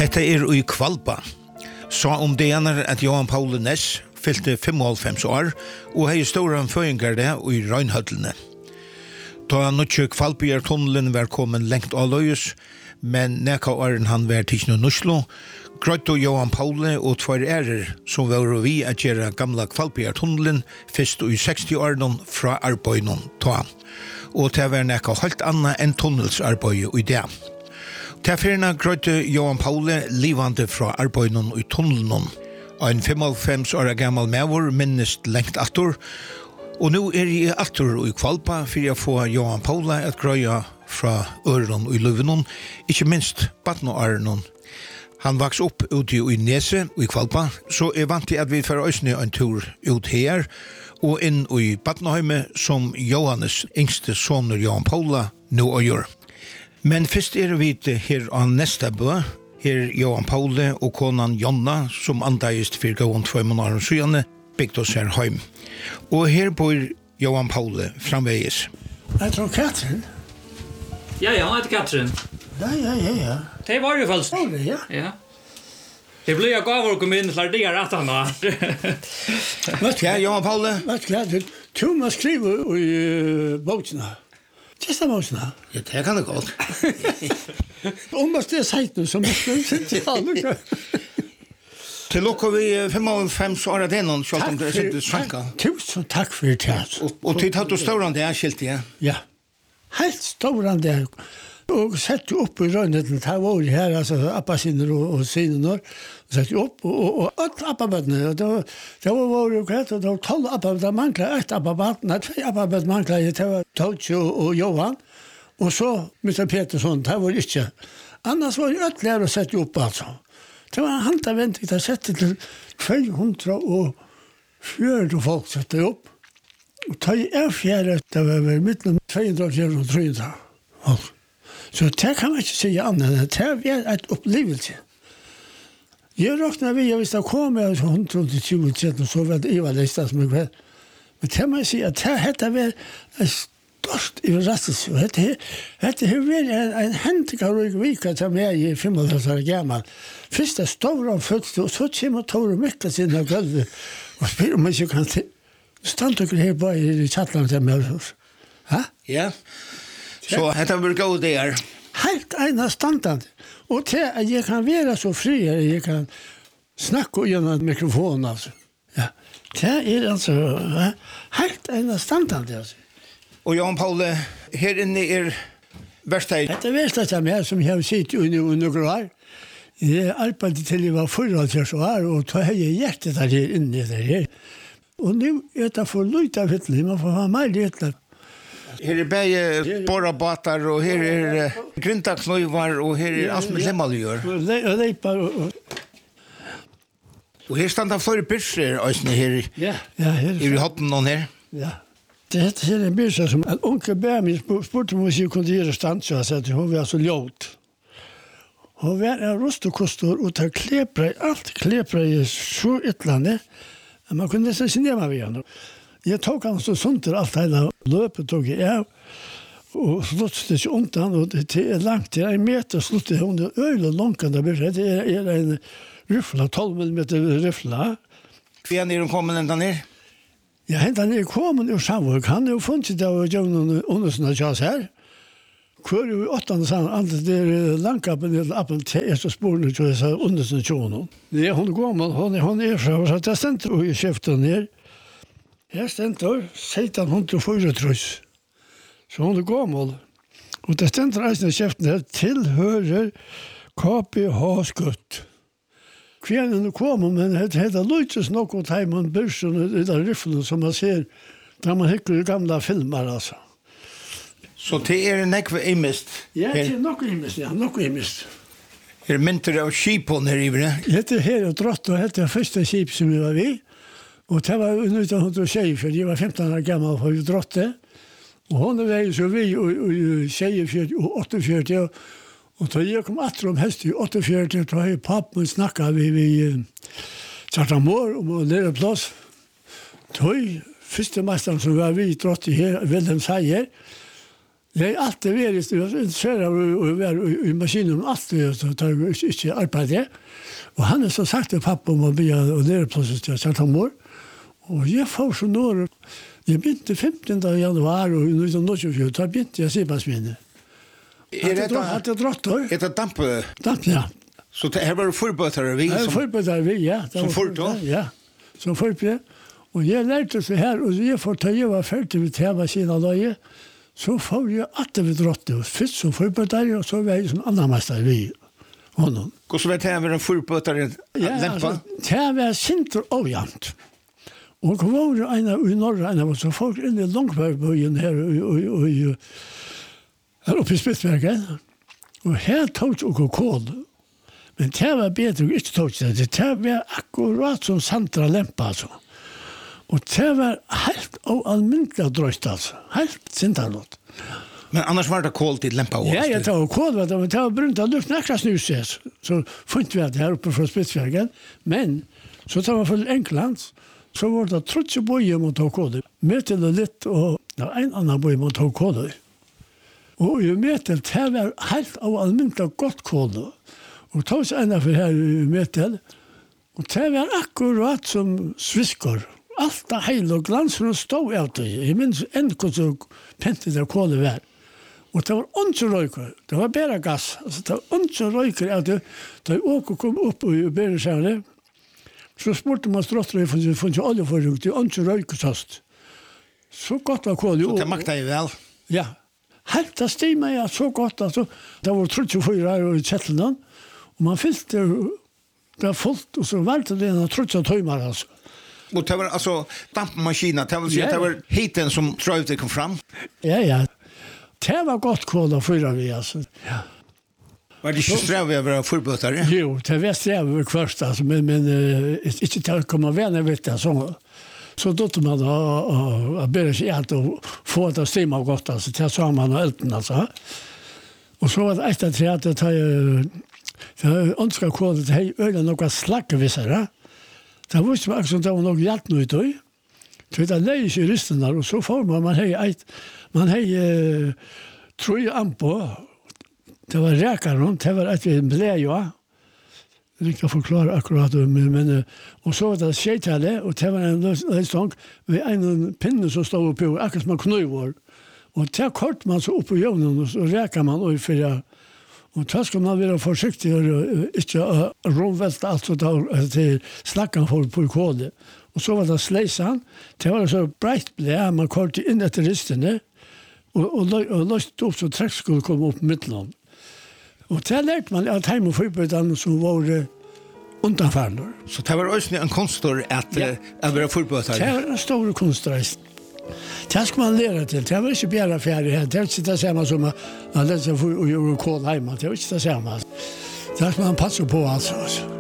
Hetta i Kvalpa. Så om det at Johan Paul Næss fylte 95 år, og hei store føyinger det i Røynhødlene. Da nødtjø Kvalpiertunnelen var kommet lengt av løyes, men neka åren han var tidsnå Nuslo, grøyde Johan Paul og tvær ærer som var vi at gjøre gamla Kvalpiertunnelen først i 60-årene fra arbeidene ta. Og det var neka helt annet enn tunnelsarbeid i det. Tilfyrna grøyde Johan Paul livande fra arbeidene i tunnelen. En 55 år gammal mævor minnest lengt attor, og nå jeg attor i Kvalpa for å få Johan Paul at grøya fra øren i Løvenon, ikke minst Batno-Arenon. Han vaks opp ute i Nese i Kvalpa, så vant til at vi får øsne en tur ut her, og inn i Batnoheimet som Johannes yngste soner Johan Paul nå og gjør. Men først vi her av neste bø, her Johan Paul og konan Jonna, som andeist for gående 2 måneder siden, bygd oss her heim. Og her bor Johan Paul framveis. Jeg tror Katrin. Ja, han heter Katrin. Ja. Det var jo falskt. Ja. Det blir jag gav och min för det att han har. Vet du, Johan Paul? Vet du, Thomas skriver i boken. Testa boken. Ja, det kan det gå. Om det säger som ja. Til lukker vi 55 år det någon så om det sitter svanka. Tusen takk for det. Og tid hadde du stårande det skilt, ja? Ja. Helt stårande det. Og sette opp i røynet, det var her, altså appasiner og sinner, og sette opp, og alt appabøttene, det var jo greit, og det var 12 appabøtter, det manglet 1 appabøtt, 2 appabøtt manglet, det var Tautsjo og Johan, og så Mr. Petersson, det var ikke. Annars var det øtligere å sette opp, altså. Det var en hantaventig, det sette til 240 folk sette opp, og ta i fjerde, det var midten 200-300 folk. Så det kan man ikke si annet, det er et opplevelse. Jeg råkner vi, hvis det kommer 120-30, så var det Ivar Leistad som kveld. Men det må jeg si at dette var en størst overraskelse. Dette har vært en hentekarrik vika til meg i 35 år gammel. Først det store og fødte, og så kommer Tore Mikkel sin av gulvet, og spør om jeg ikke kan til. Stand dere her bare i Kjalland til Mølhus. Hæ? Ja. Så dette blir gå der. Helt ena standard. Og til at jeg kan være så fri, jeg kan snakke gjennom mikrofonen, altså. Ja. Det altså helt ena standard, altså. Og Johan Paul, her inne versteg. Det versteg av meg som jeg har sittet under år. Jeg arbeidet til jeg var 44 år, og da har jeg hjertet der her inne der her. Og nå det for løyt av hittelig, man får ha mer litt. Her bæge borrabatar, og her grindaknøyvar, og her alt med lemmaljør. Og her standa flere byrser, æsne her i hotten noen her. Ja. Det er en byrser som en onkel Bermin spurte om vi kunne gjøre stand, så jeg sa at hun var så ljåt. Hun var en rostokostor, og tar klepre, alt klepre i så ytlande, man kunne nesten sinema vi han. Jeg tok han så sunt til alt hele løpet, tok jeg av, og sluttet det ikke undan, og det langt, det 1 meter sluttet hun, det øyne langkende byrre, det en rifla, 12 mm rifla. Hva er hun kommet enda ned? Ja, han kommet ur Samvåg, han jo funnet det av Jøvnen undersønne kjas her, hvor jo 8. andre der langkappen i appen til så sporene til disse undersønne kjonen. Ja, hun kommer, hun fra, så det stendte jo i kjeften her. Her stendte 1604, så hun gammel. Og det stendte reisende i kjeften her, tilhører KPH-skutt. Kvinnen kommer, men det heter Luitus nok og Teiman Byrsen i den riffelen som man ser, der man hykker i gamle filmer, altså. Så det nekve imist? Ja, det nok imist, ja, nok imist. Her mynter av skipon her i det? Dette her er drott, og dette er første skip som vi var vi. Og det var 1920, for jeg var 15 år gammel for vi drottet. Og hun var så vi i 24 og 48, og da jeg kom atter om høst i 48, da har pappen snakket vi Tjartamor om å lære plass. Da første mesteren som var vi drottet her, Wilhelm Seier, Det är alltid väldigt intresserad i maskinen alltid så tar jag inte arbete. Och han är så sagt till pappa om att bli och lära plötsligt jag sa han mor. Och jag får så några jag binte 15 januari och nu så något jag tar binte jag ser på sminne. Är det drottor? Är det damp? Damp ja. Så det här var förbättrare vi som förbättrare vi ja. Som förto? Ja. Som förbe. Och jag lärde så här och jag får ta ju var färdig med tema sina dagar. Så får jag att det drottor. Först så förbättrare och så var jag som andra mästare vi honom. Hur så vet jag var en förbättrare lämpa? Det var sinter ojämnt. Och var det en i norra en så folk in i Långbergbyen här och här uppe i Spitsbergen. Och här tog och kod. Men det var bättre att inte tog det. Det var akkurat som Sandra lämpa alltså. Och det var helt allmänna dröjt alltså. Helt sintarlåt. Men annars var det kol till lämpa också. Ja, jag tog kol var det var brunt att lukta extra snuses. Så funkt vi att här uppe från Spitsbergen. Men så tar man för Englands så var det trots att boja mot ta kod. Med till det lite och en annan boja mot ta kod. Och ju metel det var helt allmänna gott kod. Och tog sig ena för här i metel. Och det var akkurat som sviskor. Allt det hela och glansen stod ut. Jag minns en så pentet där kolet var. Och det var inte röjker. Det var bara gas. Alltså det var inte röjker. Da åker kom upp och började sig. Så spurte man strottrøy for ikke oljeforrug til ikke røykesast. Så godt var kolet. Så det makta jeg vel? Ja. Helt det stima jeg så godt. Altså, det var 34 år i kjettelen. Og man fylte det var fullt, og så valgte det en 30 tøymer. Altså. Og det var altså dampmaskinen, det vil si at det var hiten som trøyde kom fram? Ja. Det var godt kolet for vi, altså. Ja. Var det ikke strevet å være forbøtere? Jo, det var strevet først, altså, men ikke til å komme venner, vet jeg. Så dotter man å bedre seg alt og få det å stemme godt, altså, til så har man elten, altså. Og så var det etter tre at jeg ønsket kålet til øyne noe slaggevisere. Det var ikke akkurat det var noe hjelp noe ut i. Så det leier ikke ristene, og så får man har tror jeg an på. Det var räkaren, det var ett blä ju. Jag kan förklara akkurat men och så var det skejtade och det var en sång med en pinne som stod på akkurat som knöjvor. Och det kort man så upp på jorden och så räkar man och för och då ska man vara försiktig och inte romvälta allt så där till slackan folk på kodet. Och så var det släsan. Det var så bright blä man kort in efter risten och löst upp så träck skulle komma upp mitten. Och det lärde man att hem och förberedan som var undanfärder. Så det var också en konstor att vara förberedare? Det var en stor konstor. Det ska man lära till. Det var inte bara färdig här. Det var inte det samma som att läsa och göra kol hemma. Det var inte det samma. Det ska man passa på alltså.